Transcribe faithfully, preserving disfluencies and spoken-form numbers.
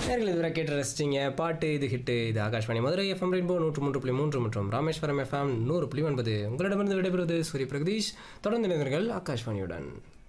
நேர்கள் இதுவரை கேட்டு ரசிச்சிங்க பாட்டு இது ஹிட்டு இது ஆகாஷ்வாணி மதுரை எஃப்எம் ரெயின்போ நூற்று மூன்று புள்ளி மூன்று மற்றும் ராமேஸ்வரம் எஃப்எம் நூறு புள்ளி ஒன்பது உங்களிடமிருந்து விடைபெறுவது சூரிய பிரகதீஷ். தொடர்ந்து இணைந்தீர்கள் ஆகாஷ்வாணியுடன்.